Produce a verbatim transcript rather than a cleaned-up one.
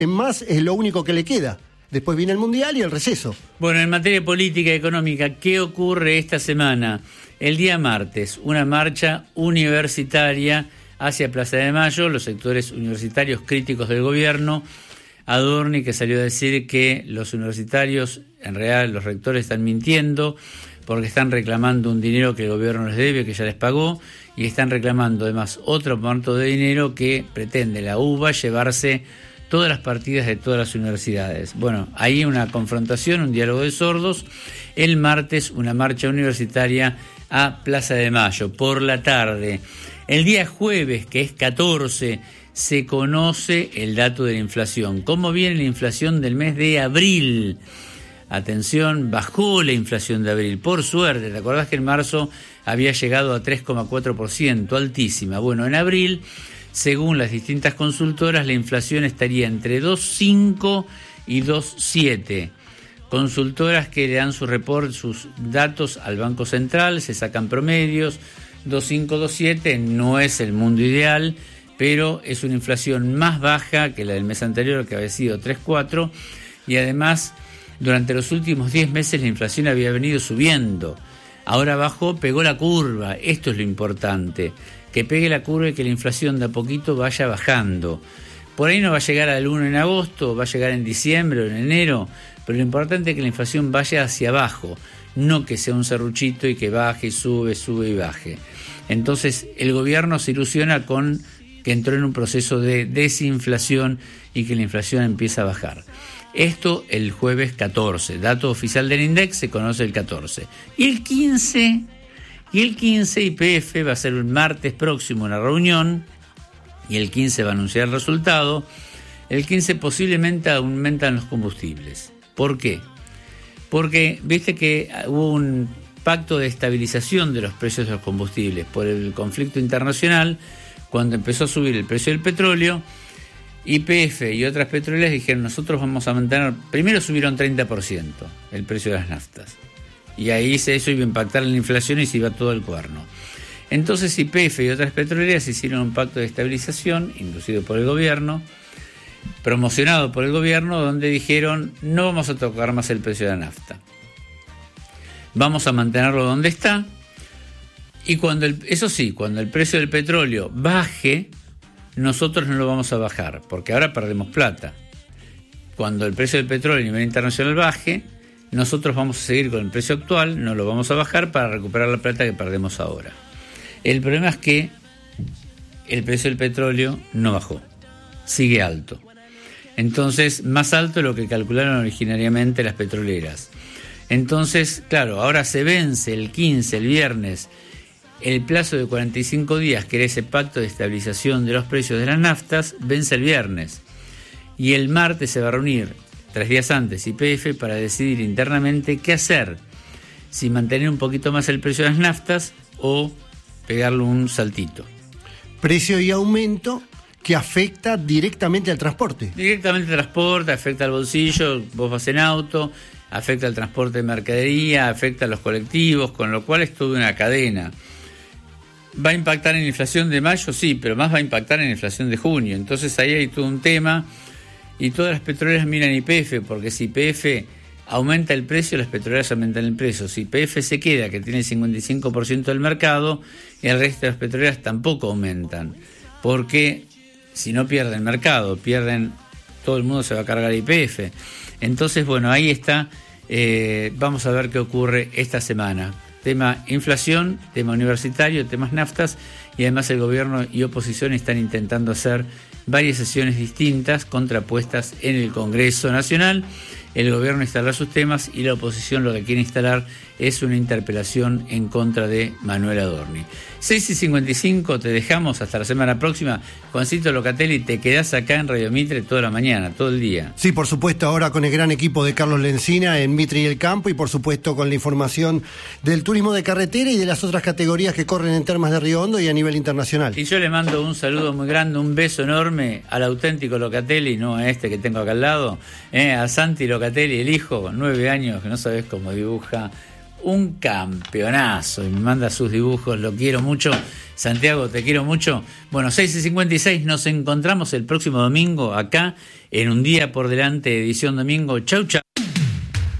en más es lo único que le queda. Después viene el Mundial y el receso. Bueno, en materia política y económica, ¿qué ocurre esta semana? El día martes, una marcha universitaria hacia Plaza de Mayo, los sectores universitarios críticos del gobierno. Adorni, que salió a decir que los universitarios, en realidad los rectores están mintiendo porque están reclamando un dinero que el gobierno les debe, que ya les pagó, y están reclamando además otro monto de dinero que pretende la U B A llevarse todas las partidas de todas las universidades. Bueno, ahí una confrontación, un diálogo de sordos. El martes, una marcha universitaria a Plaza de Mayo, por la tarde. El día jueves, que es catorce, se conoce el dato de la inflación. ¿Cómo viene la inflación del mes de abril? Atención, bajó la inflación de abril, por suerte. ¿Te acordás que en marzo había llegado a tres coma cuatro por ciento, altísima? Bueno, en abril, según las distintas consultoras, la inflación estaría entre dos coma cinco y dos coma siete. Consultoras que le dan su report, sus datos al Banco Central, se sacan promedios. dos coma cinco, dos coma siete no es el mundo ideal, pero es una inflación más baja que la del mes anterior, que había sido tres coma cuatro, y además durante los últimos diez meses la inflación había venido subiendo. Ahora bajó, pegó la curva. Esto es lo importante, que pegue la curva y que la inflación de a poquito vaya bajando. Por ahí no va a llegar al uno en agosto, va a llegar en diciembre o en enero, pero lo importante es que la inflación vaya hacia abajo, no que sea un serruchito y que baje, sube, sube y baje. Entonces el gobierno se ilusiona con que entró en un proceso de desinflación y que la inflación empieza a bajar. Esto el jueves catorce, dato oficial del INDEC se conoce el catorce. Y el quince, y el quince Y P F va a ser el martes próximo una reunión, y el quince va a anunciar el resultado. El quince posiblemente aumentan los combustibles. ¿Por qué? Porque viste que hubo un pacto de estabilización de los precios de los combustibles por el conflicto internacional. Cuando empezó a subir el precio del petróleo, Y P F y otras petroleras dijeron: nosotros vamos a mantener, primero subieron treinta por ciento el precio de las naftas, y ahí eso iba a impactar en la inflación y se iba todo el cuerno. Entonces Y P F y otras petroleras hicieron un pacto de estabilización, inducido por el gobierno, promocionado por el gobierno, donde dijeron: no vamos a tocar más el precio de la nafta, vamos a mantenerlo donde está, y cuando el, eso sí, cuando el precio del petróleo baje, nosotros no lo vamos a bajar, porque ahora perdemos plata. Cuando el precio del petróleo a nivel internacional baje, nosotros vamos a seguir con el precio actual, no lo vamos a bajar para recuperar la plata que perdemos ahora. El problema es que el precio del petróleo no bajó, sigue alto. Entonces, más alto de lo que calcularon originariamente las petroleras. Entonces, claro, ahora se vence el quince, el viernes, el plazo de cuarenta y cinco días, que era ese pacto de estabilización de los precios de las naftas, vence el viernes. Y el martes se va a reunir, tres días antes, Y P F para decidir internamente qué hacer. Si mantener un poquito más el precio de las naftas o pegarle un saltito. Precio y aumento que afecta directamente al transporte. Directamente al transporte, afecta al bolsillo, vos vas en auto, afecta al transporte de mercadería, afecta a los colectivos, con lo cual es toda una cadena. ¿Va a impactar en la inflación de mayo? Sí, pero más va a impactar en la inflación de junio. Entonces ahí hay todo un tema, y todas las petroleras miran Y P F, porque si Y P F aumenta el precio, las petroleras aumentan el precio. Si Y P F se queda, que tiene el cincuenta y cinco por ciento del mercado, y el resto de las petroleras tampoco aumentan, porque si no pierden el mercado, pierden, todo el mundo se va a cargar Y P F. Entonces, bueno, ahí está, eh, vamos a ver qué ocurre esta semana. Tema inflación, tema universitario, temas naftas, y además el gobierno y oposición están intentando hacer varias sesiones distintas, contrapuestas en el Congreso Nacional. El gobierno instalará sus temas y la oposición lo que quiere instalar es una interpelación en contra de Manuel Adorni. seis y cincuenta y cinco, te dejamos hasta la semana próxima. Juancito Locatelli, te quedás acá en Radio Mitre toda la mañana, todo el día. Sí, por supuesto, ahora con el gran equipo de Carlos Lencina en Mitre y el Campo, y por supuesto con la información del turismo de carretera y de las otras categorías que corren en Termas de Río Hondo y a nivel internacional. Y yo le mando un saludo muy grande, un beso enorme al auténtico Locatelli, no a este que tengo acá al lado, eh, a Santi Locatelli, el hijo, con nueve años, que no sabés cómo dibuja. un campeonazo y me manda sus dibujos, lo quiero mucho. Santiago, te quiero mucho. Bueno, seis y cincuenta y seis, nos encontramos el próximo domingo acá en Un Día por Delante, edición domingo. Chau, chau.